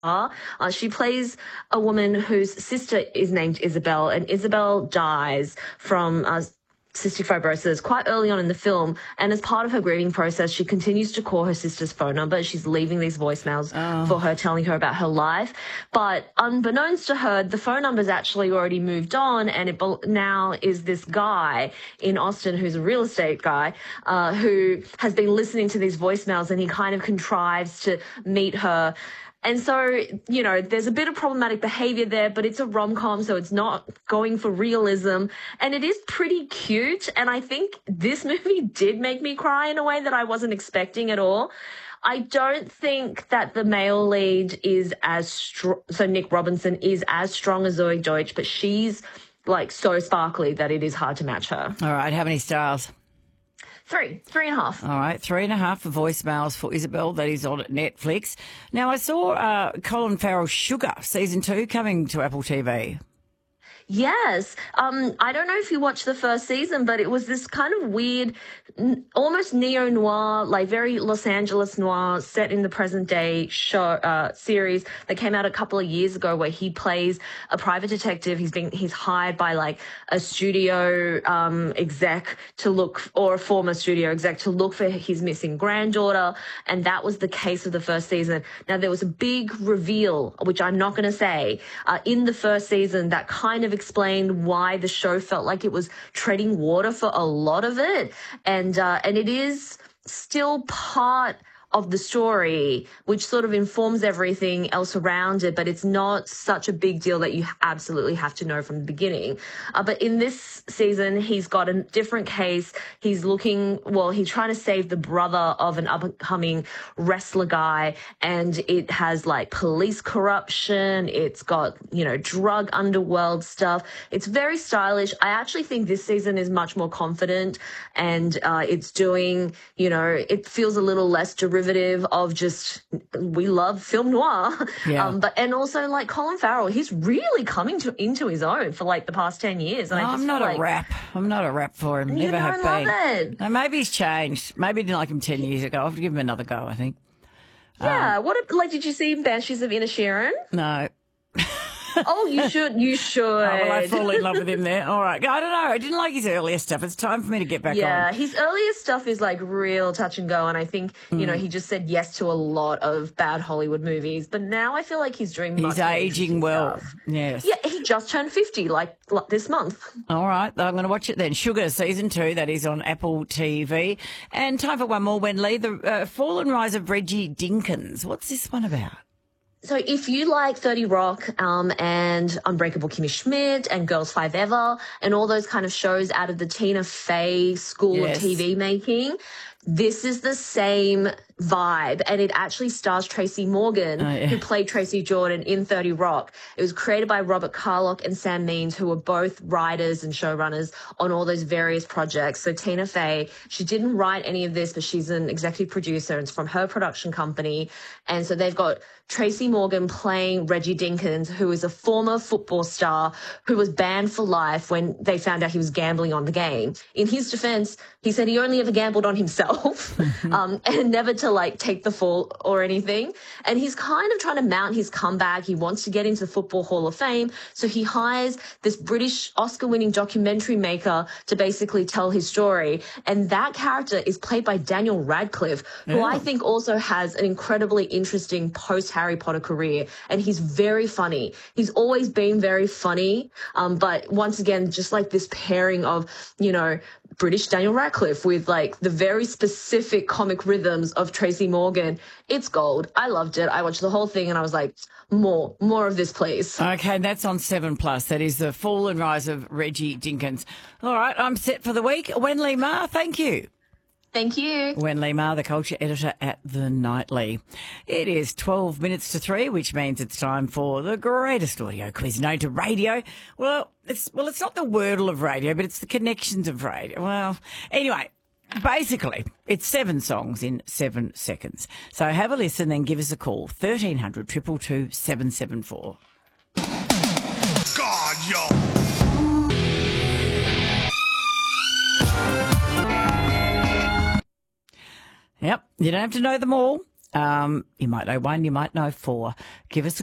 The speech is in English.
She plays a woman whose sister is named Isabel, and Isabel dies from cystic fibrosis quite early on in the film. And as part of her grieving process, she continues to call her sister's phone number. She's leaving these voicemails for her, telling her about her life. But unbeknownst to her, the phone number's actually already moved on, and it now is this guy in Austin who's a real estate guy who has been listening to these voicemails, and he kind of contrives to meet her. And so, you know, there's a bit of problematic behavior there, but it's a rom-com, so it's not going for realism. And it is pretty cute. And I think this movie did make me cry in a way that I wasn't expecting at all. I don't think that the male lead is as strong. So Nick Robinson is as strong as Zoe Deutsch, but she's like so sparkly that it is hard to match her. All right. How many stars? 3.5. All right, 3.5 for voicemails for Isabel. That is on at Netflix. Now, I saw Colin Farrell's Sugar Season 2 coming to Apple TV. Yes. I don't know if you watched the first season, but it was this kind of weird, almost neo-noir, like very Los Angeles noir set in the present day series that came out a couple of years ago, where he plays a private detective. He's hired by like a studio exec to look, or a former studio exec to look for his missing granddaughter. And that was the case of the first season. Now, there was a big reveal, which I'm not going to say, in the first season that kind of explained why the show felt like it was treading water for a lot of it. And it is still part of the story, which sort of informs everything else around it, but it's not such a big deal that you absolutely have to know from the beginning. But in this season, he's got a different case. He's trying to save the brother of an up-and-coming wrestler guy, and it has like police corruption. It's got, you know, drug underworld stuff. It's very stylish. I actually think this season is much more confident, and it's doing, you know, it feels a little less derivative of just, we love film noir. Yeah. And also like Colin Farrell, he's really coming into his own for like the past 10 years. And I'm not a rap for him. Never have been. It. No, maybe he's changed. Maybe he didn't like him 10 years ago. I'll have to give him another go, I think. Yeah. Did you see Banshees of Inisherin? No. Oh, you should. You should. Oh, well, I fall in love with him there. All right. I don't know. I didn't like his earlier stuff. It's time for me to get back on. Yeah, his earlier stuff is like real touch and go, and I think, you know, he just said yes to a lot of bad Hollywood movies, but now I feel like he's doing much more aging well. stuff. Yes. Yeah, he just turned 50 like this month. All right. I'm going to watch it then. Sugar Season 2, that is on Apple TV. And time for one more, Wenley. The Fall and Rise of Reggie Dinkins. What's this one about? So if you like 30 Rock and Unbreakable Kimmy Schmidt and Girls Five Ever and all those kind of shows out of the Tina Fey school of TV making, this is the same vibe, and it actually stars Tracy Morgan, who played Tracy Jordan in 30 Rock. It was created by Robert Carlock and Sam Means, who were both writers and showrunners on all those various projects. So Tina Fey, she didn't write any of this, but she's an executive producer, and it's from her production company. And so they've got Tracy Morgan playing Reggie Dinkins, who is a former football star who was banned for life when they found out he was gambling on the game. In his defense, he said he only ever gambled on himself and never to like take the fall or anything. And he's kind of trying to mount his comeback. He wants to get into the Football Hall of Fame. So he hires this British Oscar-winning documentary maker to basically tell his story. And that character is played by Daniel Radcliffe, who I think also has an incredibly interesting post-Harry Potter career. And he's very funny. He's always been very funny. But once again, just like this pairing of, you know, British Daniel Radcliffe with like the very specific comic rhythms of Tracy Morgan. It's gold. I loved it. I watched the whole thing and I was like, more of this, please. Okay, that's on 7+. That is The Fall and Rise of Reggie Dinkins. All right, I'm set for the week. Wenley Ma, thank you. Thank you. Wenley Ma, the culture editor at The Nightly. It is 12 minutes to 3, which means it's time for the greatest audio quiz known to radio. Well, it's not the wordle of radio, but it's the connections of radio. Well, anyway, basically, it's 7 songs in 7 seconds. So have a listen, then give us a call, 1300 222 774. God, yo. Yep, you don't have to know them all. You might know one, you might know four. Give us a